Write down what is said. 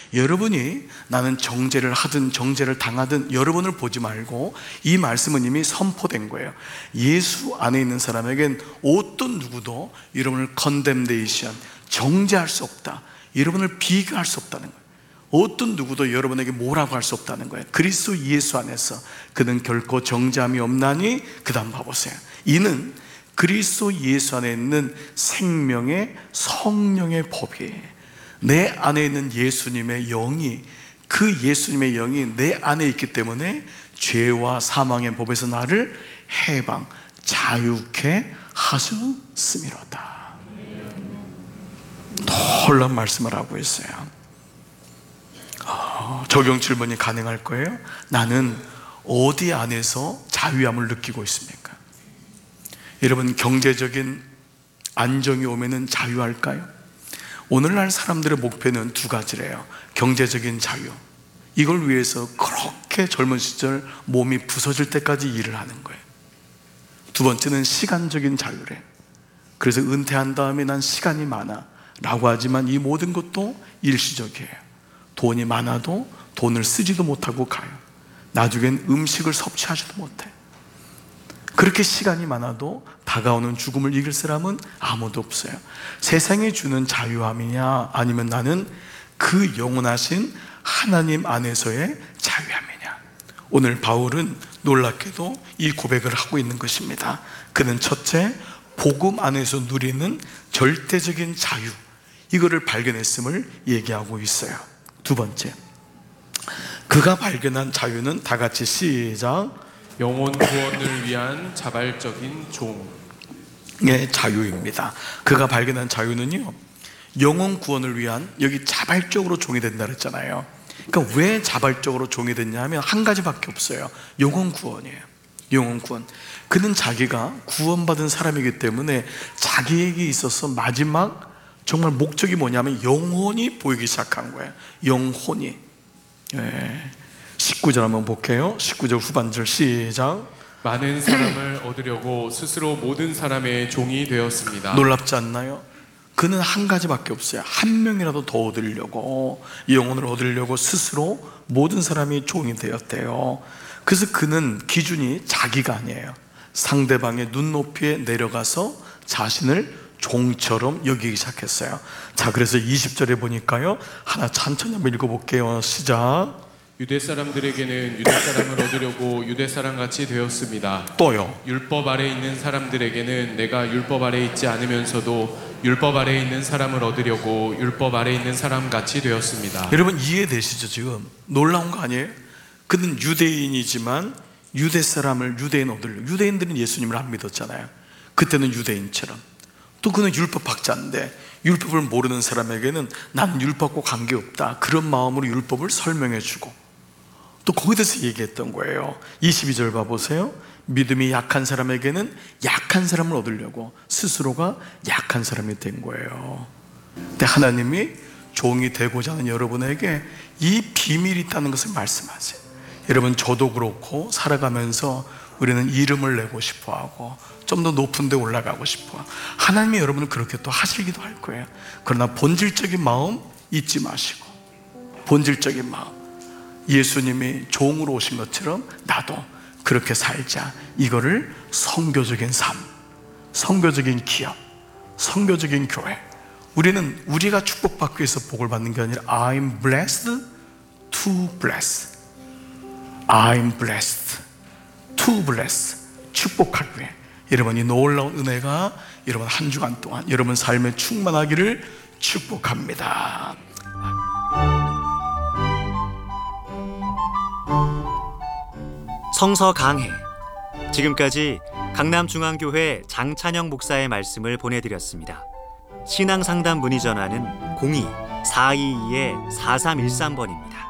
여러분이 나는 정죄를 하든 정죄를 당하든 여러분을 보지 말고 이 말씀은 이미 선포된 거예요. 예수 안에 있는 사람에겐 어떤 누구도 여러분을 컨뎀네이션, 정죄할 수 없다, 여러분을 비교할 수 없다는 거예요. 어떤 누구도 여러분에게 뭐라고 할 수 없다는 거예요. 그리스도 예수 안에서 그는 결코 정죄함이 없나니. 그 다음 봐보세요. 이는 그리스도 예수 안에 있는 생명의 성령의 법이에요. 내 안에 있는 예수님의 영이, 그 예수님의 영이 내 안에 있기 때문에 죄와 사망의 법에서 나를 해방, 자유케 하셨음이로다. 놀라운 말씀을 하고 있어요. 적용 질문이 가능할 거예요. 나는 어디 안에서 자유함을 느끼고 있습니까? 여러분, 경제적인 안정이 오면은 자유할까요? 오늘날 사람들의 목표는 두 가지래요. 경제적인 자유, 이걸 위해서 그렇게 젊은 시절 몸이 부서질 때까지 일을 하는 거예요. 두 번째는 시간적인 자유래. 그래서 은퇴한 다음에 난 시간이 많아 라고 하지만 이 모든 것도 일시적이에요. 돈이 많아도 돈을 쓰지도 못하고 가요. 나중엔 음식을 섭취하지도 못해. 그렇게 시간이 많아도 다가오는 죽음을 이길 사람은 아무도 없어요. 세상이 주는 자유함이냐, 아니면 나는 그 영원하신 하나님 안에서의 자유함이냐. 오늘 바울은 놀랍게도 이 고백을 하고 있는 것입니다. 그는 첫째, 복음 안에서 누리는 절대적인 자유, 이거를 발견했음을 얘기하고 있어요. 두 번째, 그가 발견한 자유는 다 같이 시작, 영혼 구원을 위한 자발적인 종의 자유입니다. 그가 발견한 자유는요, 영혼 구원을 위한, 여기 자발적으로 종이 된다 그랬잖아요. 그러니까 왜 자발적으로 종이 됐냐 하면 한 가지밖에 없어요. 영혼 구원이에요. 영혼 구원. 그는 자기가 구원받은 사람이기 때문에 자기에게 있어서 마지막 정말 목적이 뭐냐면 영혼이 보이기 시작한 거예요. 영혼이. 19절 한번 볼게요. 19절 후반절 시작. 많은 사람을 얻으려고 스스로 모든 사람의 종이 되었습니다. 놀랍지 않나요? 그는 한 가지밖에 없어요. 한 명이라도 더 얻으려고, 영혼을 얻으려고 스스로 모든 사람이 종이 되었대요. 그래서 그는 기준이 자기가 아니에요. 상대방의 눈높이에 내려가서 자신을 종처럼 여기기 시작했어요. 자, 그래서 20절에 보니까요, 하나 천천히 한번 읽어볼게요. 시작. 유대 사람들에게는 유대 사람을 얻으려고 유대 사람같이 되었습니다. 또요. 율법 아래 있는 사람들에게는 내가 율법 아래 있지 않으면서도 율법 아래 있는 사람을 얻으려고 율법 아래 있는 사람같이 되었습니다. 여러분 이해되시죠? 지금 놀라운 거 아니에요? 그는 유대인이지만 유대 사람을 유대인 얻으려고, 유대인들은 예수님을 안 믿었잖아요. 그때는 유대인처럼. 또 그는 율법 학자인데 율법을 모르는 사람에게는 나는 율법과 관계없다, 그런 마음으로 율법을 설명해 주고, 또 거기에 대해서 얘기했던 거예요. 22절 봐보세요. 믿음이 약한 사람에게는 약한 사람을 얻으려고 스스로가 약한 사람이 된 거예요. 근데 하나님이 종이 되고자 하는 여러분에게 이 비밀이 있다는 것을 말씀하세요. 여러분, 저도 그렇고 살아가면서 우리는 이름을 내고 싶어하고 좀 더 높은 데 올라가고 싶어. 하나님이 여러분을 그렇게 또 하시기도 할 거예요. 그러나 본질적인 마음 잊지 마시고, 본질적인 마음, 예수님이 종으로 오신 것처럼 나도 그렇게 살자. 이거를 선교적인 삶, 선교적인 기업, 선교적인 교회. 우리는 우리가 축복받기 위해서 복을 받는 게 아니라 I'm blessed to bless, I'm blessed to bless, 축복하기 위해. 여러분, 이 놀라운 은혜가 여러분 한 주간 동안 여러분 삶에 충만하기를 축복합니다. 성서 강해. 지금까지 강남중앙교회 장찬영 목사의 말씀을 보내드렸습니다. 신앙상담 문의 전화는 02-422-4313번입니다.